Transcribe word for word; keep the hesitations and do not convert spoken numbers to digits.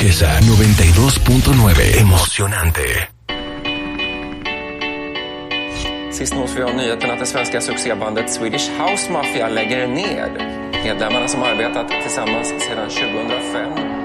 Esa noventa y dos punto nueve. Emocionante. Sist nås vi av nyheten att det svenska succébandet Swedish House Mafia lägger ner. Medlemmarna som arbetat tillsammans sedan tjugohundrafem